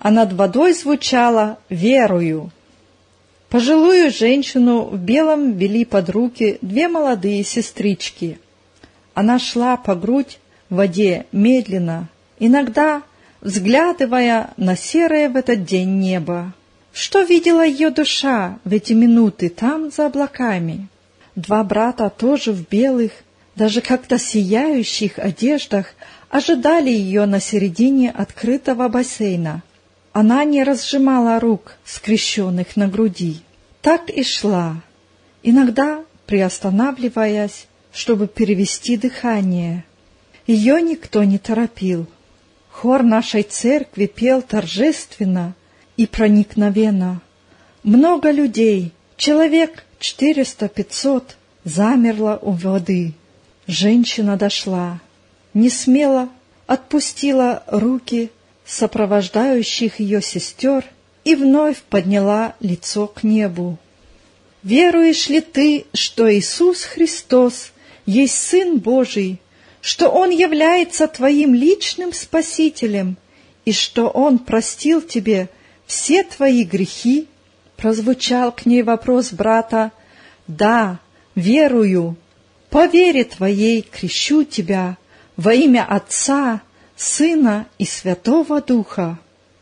а над водой звучало «Верую». Пожилую женщину в белом вели под руки две молодые сестрички. Она шла по грудь в воде медленно, иногда взглядывая на серое в этот день небо. Что видела ее душа в эти минуты там, за облаками? Два брата, тоже в белых, даже как-то сияющих одеждах, ожидали ее на середине открытого бассейна. Она не разжимала рук, скрещенных на груди. Так и шла, иногда приостанавливаясь, чтобы перевести дыхание. Ее никто не торопил. Хор нашей церкви пел торжественно и проникновенно. Много людей, человек 400-500, замерло у воды. Женщина дошла, не смело отпустила руки сопровождающих ее сестер и вновь подняла лицо к небу. «Веруешь ли ты, что Иисус Христос есть Сын Божий, что Он является твоим личным Спасителем и что Он простил тебе все твои грехи?» Прозвучал к ней вопрос брата. «Да, верую, по вере твоей крещу тебя во имя Отца, Сына и Святого Духа».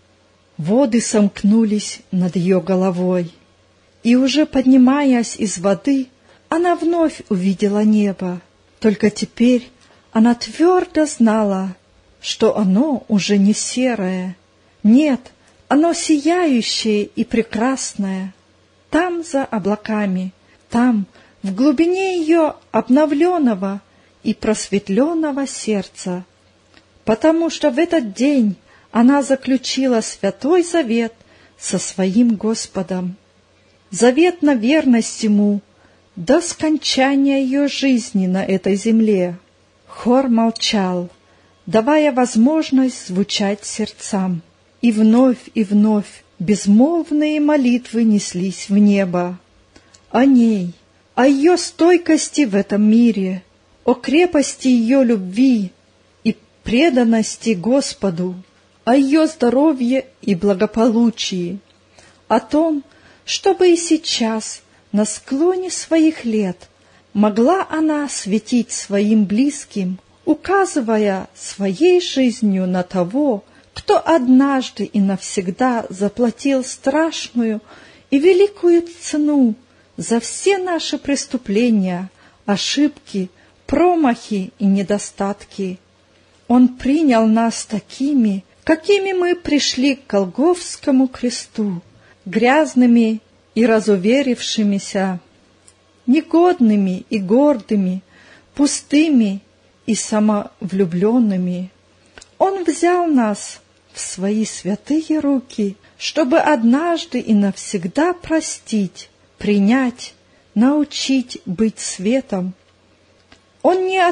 Воды сомкнулись над ее головой, и уже поднимаясь из воды, она вновь увидела небо. Только теперь она твердо знала, что оно уже не серое. Нет, оно сияющее и прекрасное. Там, за облаками, там, в глубине ее обновленного и просветленного сердца. Потому что в этот день она заключила святой завет со своим Господом. Завет на верность Ему до скончания ее жизни на этой земле. Хор молчал, давая возможность звучать сердцам. И вновь безмолвные молитвы неслись в небо. О ней, о ее стойкости в этом мире, о крепости ее любви и преданности Господу, о ее здоровье и благополучии, о том, чтобы и сейчас, на склоне своих лет, могла она светить своим близким, указывая своей жизнью на того, кто однажды и навсегда заплатил страшную и великую цену за все наши преступления, ошибки, промахи и недостатки. Он принял нас такими, какими мы пришли к Голгофскому кресту, грязными и разуверившимися, негодными и гордыми, пустыми и самовлюбленными. Он взял нас в свои святые руки, чтобы однажды и навсегда простить, принять, научить быть светом. Он не